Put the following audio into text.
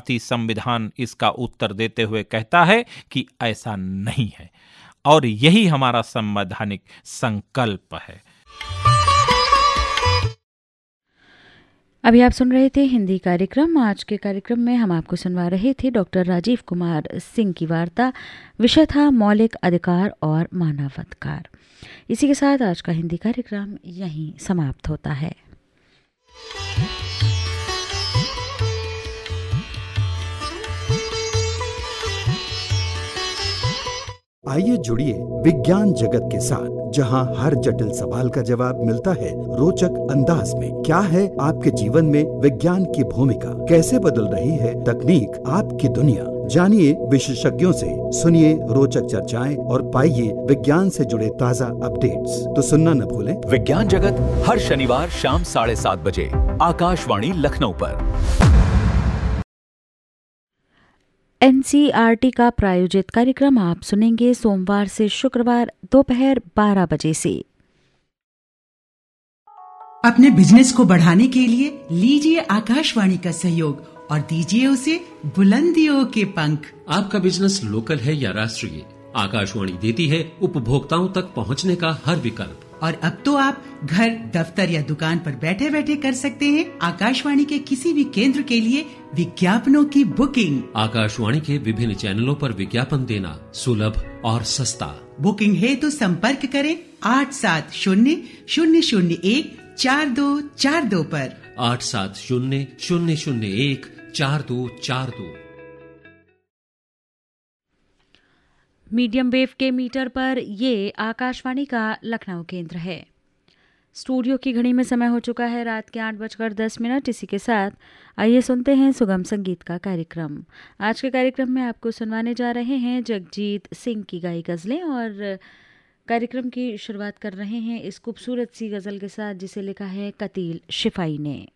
भारतीय संविधान इसका उत्तर देते हुए कहता है कि ऐसा नहीं है, और यही हमारा संवैधानिक संकल्प है। अभी आप सुन रहे थे हिंदी कार्यक्रम। आज के कार्यक्रम में हम आपको सुनवा रहे थे डॉक्टर राजीव कुमार सिंह की वार्ता। विषय था मौलिक अधिकार और मानवाधिकार। इसी के साथ आज का हिंदी कार्यक्रम यहीं समाप्त होता है। आइए जुड़िए विज्ञान जगत के साथ, जहां हर जटिल सवाल का जवाब मिलता है रोचक अंदाज में। क्या है आपके जीवन में विज्ञान की भूमिका? कैसे बदल रही है तकनीक आपकी दुनिया? जानिए विशेषज्ञों से, सुनिए रोचक चर्चाएं और पाइए विज्ञान से जुड़े ताजा अपडेट्स। तो सुनना न भूलें विज्ञान जगत हर शनिवार शाम 7:30 बजे आकाशवाणी लखनऊ पर। एनसीईआरटी का प्रायोजित कार्यक्रम आप सुनेंगे सोमवार से शुक्रवार दोपहर 12 बजे से। अपने बिजनेस को बढ़ाने के लिए लीजिए आकाशवाणी का सहयोग और दीजिए उसे बुलंदियों के पंख। आपका बिजनेस लोकल है या राष्ट्रीय, आकाशवाणी देती है उपभोक्ताओं तक पहुंचने का हर विकल्प। और अब तो आप घर, दफ्तर या दुकान पर बैठे बैठे कर सकते हैं आकाशवाणी के किसी भी केंद्र के लिए विज्ञापनों की बुकिंग। आकाशवाणी के विभिन्न चैनलों पर विज्ञापन देना सुलभ और सस्ता। बुकिंग है तो संपर्क करें 8700014242 पर। 8700014242। मीडियम वेव के मीटर पर ये आकाशवाणी का लखनऊ केंद्र है। स्टूडियो की घड़ी में समय हो चुका है रात के 8:10। इसी के साथ आइए सुनते हैं सुगम संगीत का कार्यक्रम। आज के कार्यक्रम में आपको सुनवाने जा रहे हैं जगजीत सिंह की गाई गज़लें, और कार्यक्रम की शुरुआत कर रहे हैं इस खूबसूरत सी गज़ल के साथ जिसे लिखा है कतील शिफाई ने।